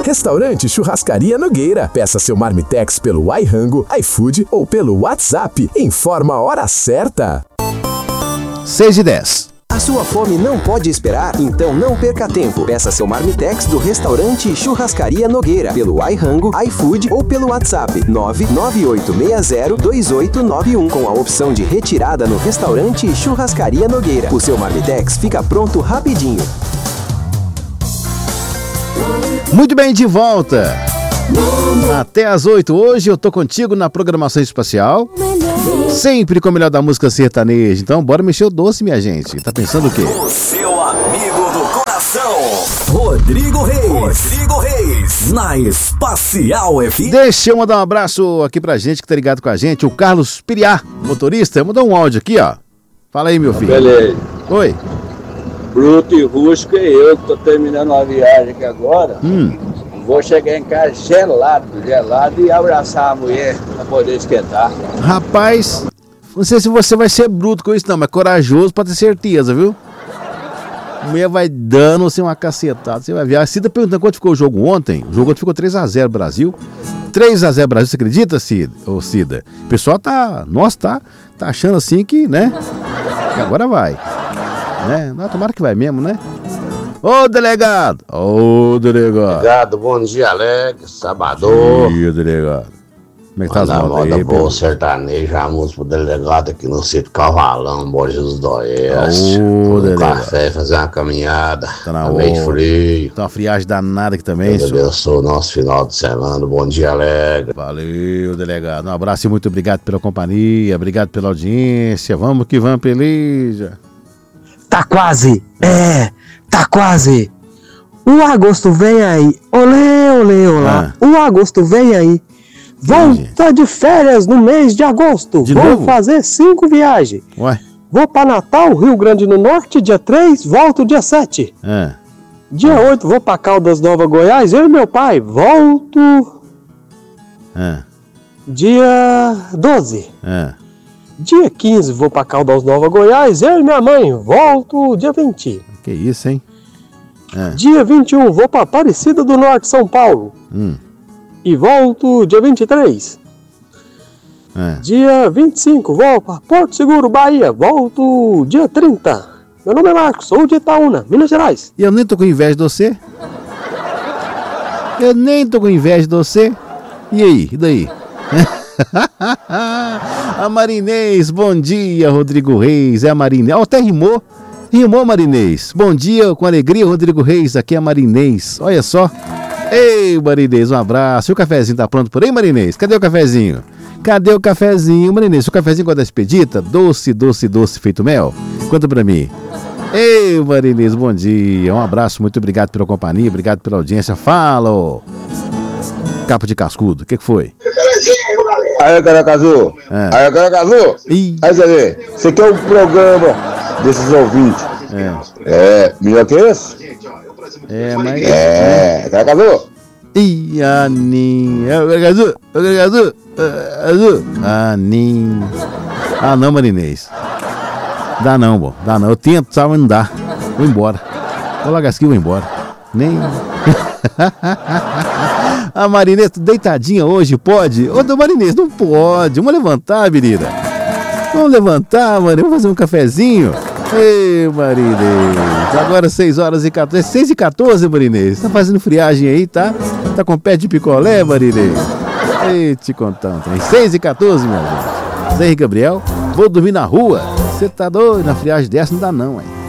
Restaurante Churrascaria Nogueira. Peça seu Marmitex pelo iRango, iFood ou pelo WhatsApp. Informa a hora certa. 6h10. A sua fome não pode esperar? Então não perca tempo. Peça seu Marmitex do restaurante Churrascaria Nogueira pelo iRango, iFood ou pelo WhatsApp 998602891 com a opção de retirada no restaurante Churrascaria Nogueira. O seu Marmitex fica pronto rapidinho. Muito bem, de volta. Até às 8. Hoje eu tô contigo na programação espacial. Sempre com o melhor da música sertaneja. Então bora mexer o doce, minha gente. Tá pensando o quê? O seu amigo do coração, Rodrigo Reis, na Espacial FM. Deixa eu mandar um abraço aqui pra gente que tá ligado com a gente. O Carlos Piriá, motorista, mandou um áudio aqui, ó. Fala aí, meu filho. Beleza. Oi. Bruto e rústico e eu que tô terminando uma viagem aqui agora. Vou chegar em casa gelado e abraçar a mulher pra poder esquentar. Rapaz, não sei se você vai ser bruto com isso não, mas corajoso pra ter certeza, viu? A mulher vai dando assim uma cacetada, você vai ver. A Cida perguntando quanto ficou o jogo ontem. O jogo ontem ficou 3-0 Brasil. 3-0 Brasil, você acredita, Cida? Ô, Cida, o pessoal tá achando assim que, né? Que agora vai. Né? Não, tomara que vai mesmo, né? Ô, delegado! Delegado, bom dia, Alex, sabadão. Bom dia, delegado. Como é que tá as modas aí? Moda boa, sertaneja, a música pro delegado aqui no sítio Cavalão, Bom Jesus do Oeste. Um café, fazer uma caminhada. Tá na hora. Meio frio. Tá uma friagem danada aqui também, Deus abençoe o nosso final de semana. Bom dia, Alex. Valeu, delegado. Um abraço e muito obrigado pela companhia, obrigado pela audiência. Vamos que vamos, Pelija. Tá quase, tá quase. O agosto vem aí, olê, olá. O agosto vem aí. Volta de férias no mês de agosto. Vou fazer 5 viagens. Ué? Vou para Natal, Rio Grande do Norte, dia 3, volto dia 7. Dia 8, vou para Caldas Nova, Goiás, eu e meu pai, volto dia 12. Dia 15, vou para Caldas Nova, Goiás, eu e minha mãe, volto dia 20. Que isso, hein? Dia 21, vou para Aparecida do Norte, São Paulo. E volto dia 23. Dia 25, vou para Porto Seguro, Bahia, volto dia 30. Meu nome é Marcos, sou de Itaúna, Minas Gerais. E eu nem tô com inveja de você. E aí, e daí? A Marinês, bom dia, Rodrigo Reis. É a Marinês. Até rimou, Marinês. Bom dia, com alegria, Rodrigo Reis. Aqui é a Marinês. Olha só. Ei, Marinês, um abraço. E o cafezinho tá pronto por aí, Marinês? Cadê o cafezinho? Marinês? O cafezinho com a da expedita? Doce, feito mel? Conta pra mim. Ei, Marinês, bom dia. Um abraço, muito obrigado pela companhia, obrigado pela audiência. Fala, ô. Capa de cascudo, o que foi? Aí, Caracazu. Aí, você vê. Você quer um programa desses ouvintes. Melhor que esse? Mas... Caracazu. Ih, Aninha. Aninha. Ah, não, Marinês. Dá não. Eu tento, sabe, mas não dá. Vou embora. Vou largar aqui e vou embora. Nem... A Marinês, deitadinha hoje, pode? Ô, do Marinês, não pode. Vamos levantar, menina. Vamos levantar, Marinês. Vamos fazer um cafezinho. Ei, Marinês. Agora 6h14. 6h14, Marinês. Tá fazendo friagem aí, tá? Tá com pé de picolé, Marinês? Ei, te contar um trem. 6h14, meu gente. Zé Gabriel, vou dormir na rua. Você tá doido? Na friagem dessa não dá não, hein?